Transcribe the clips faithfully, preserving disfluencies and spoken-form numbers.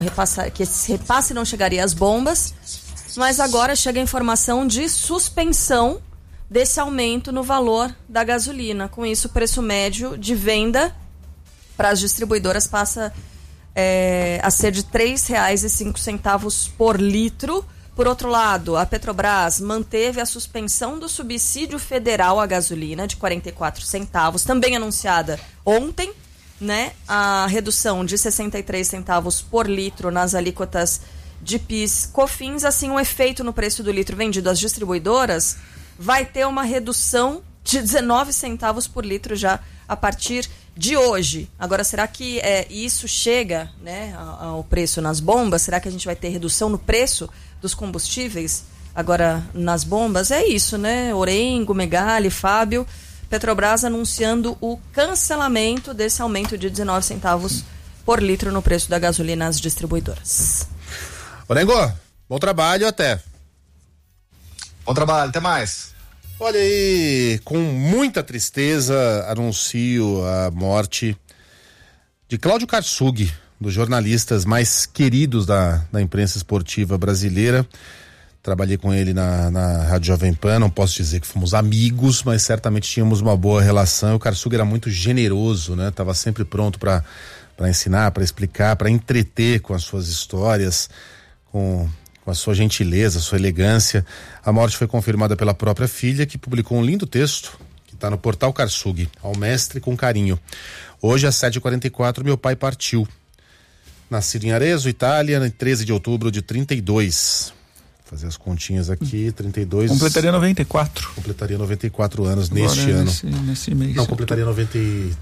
repassa, que esse repasse não chegaria às bombas, mas agora chega a informação de suspensão desse aumento no valor da gasolina. Com isso, o preço médio de venda para as distribuidoras passa é, a ser de três reais e cinco centavos por litro. Por outro lado, a Petrobras manteve a suspensão do subsídio federal à gasolina de quarenta e quatro centavos, também anunciada ontem, né? A redução de sessenta e três centavos por litro nas alíquotas de PIS, COFINS. Assim, o efeito no preço do litro vendido às distribuidoras vai ter uma redução de dezenove centavos por litro já a partir de hoje. Agora, será que é, isso chega, né, ao preço nas bombas? Será que a gente vai ter redução no preço dos combustíveis agora nas bombas? É isso, né? Orengo, Megali, Fábio, Petrobras anunciando o cancelamento desse aumento de dezenove centavos por litro no preço da gasolina às distribuidoras. Orengo, bom trabalho, até. Bom trabalho, até mais. Olha aí, com muita tristeza, anuncio a morte de Cláudio Karsug, dos jornalistas mais queridos da, da imprensa esportiva brasileira. Trabalhei com ele na, na Rádio Jovem Pan, não posso dizer que fomos amigos, mas certamente tínhamos uma boa relação. O Karsug era muito generoso, né? Tava sempre pronto para para ensinar, para explicar, para entreter com as suas histórias, com com a sua gentileza, a sua elegância. A morte foi confirmada pela própria filha, que publicou um lindo texto, que está no portal Karsug, ao mestre com carinho. Hoje, às sete e quarenta e quatro, meu pai partiu. Nascido em Arezzo, Itália, em treze de outubro de trinta e dois. Vou fazer as continhas aqui, trinta e dois... Completaria noventa e quatro. Completaria noventa e quatro anos agora, neste nesse, ano. Nesse mês. Não, completaria noventa e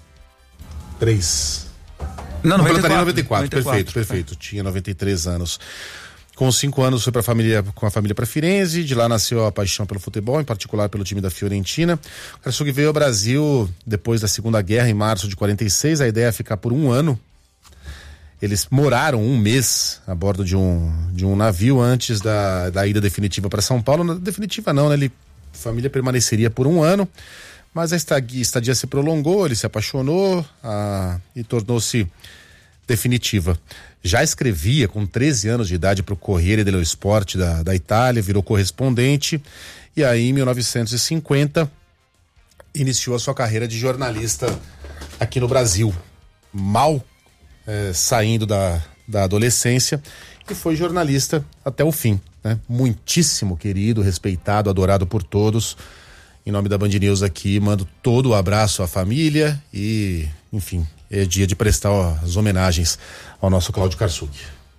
três. Não, completaria noventa e quatro, noventa e quatro, perfeito, perfeito. É. Tinha noventa e três anos. Com cinco anos foi pra família, com a família para Firenze, de lá nasceu a paixão pelo futebol, em particular pelo time da Fiorentina. O Karsug veio ao Brasil depois da Segunda Guerra, em março de quarenta e seis, a ideia é ficar por um ano. Eles moraram um mês a bordo de um, de um navio antes da, da ida definitiva para São Paulo. Na definitiva não, né? Ele, a família permaneceria por um ano, mas a estadia, estadia se prolongou, ele se apaixonou a, e tornou-se definitiva. Já escrevia com treze anos de idade para o Corriere dello Sport da, da Itália, virou correspondente e aí em mil novecentos e cinquenta iniciou a sua carreira de jornalista aqui no Brasil. Mal é, saindo da, da adolescência e foi jornalista até o fim, né? Muitíssimo querido, respeitado, adorado por todos. Em nome da Band News aqui, mando todo o abraço à família e, enfim, é dia de prestar ó, as homenagens ao nosso Cláudio Karsug.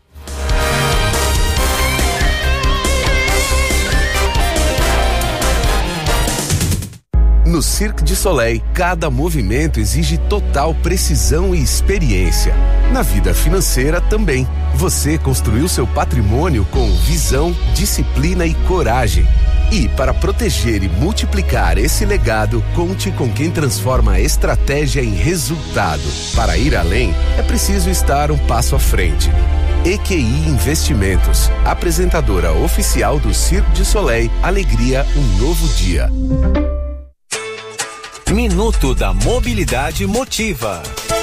No Cirque du Soleil, cada movimento exige total precisão e experiência. Na vida financeira também. Você construiu seu patrimônio com visão, disciplina e coragem. E para proteger e multiplicar esse legado, conte com quem transforma a estratégia em resultado. Para ir além, é preciso estar um passo à frente. E Q I Investimentos, apresentadora oficial do Cirque du Soleil, alegria, um novo dia. Minuto da Mobilidade Motiva.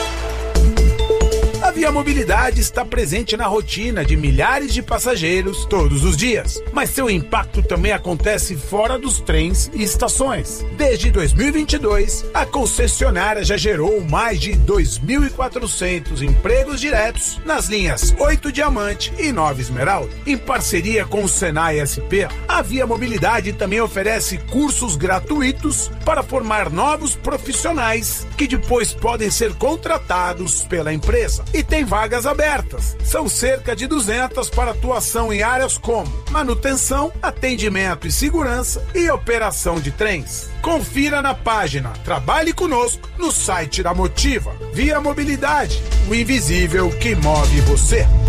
A Via Mobilidade está presente na rotina de milhares de passageiros todos os dias, mas seu impacto também acontece fora dos trens e estações. Desde dois mil e vinte e dois, a concessionária já gerou mais de dois mil e quatrocentos empregos diretos nas linhas oito Diamante e nove Esmeralda. Em parceria com o Senai S P, a Via Mobilidade também oferece cursos gratuitos para formar novos profissionais que depois podem ser contratados pela empresa. E tem vagas abertas. São cerca de duzentas para atuação em áreas como manutenção, atendimento e segurança e operação de trens. Confira na página Trabalhe Conosco no site da Motiva. Via Mobilidade, o invisível que move você.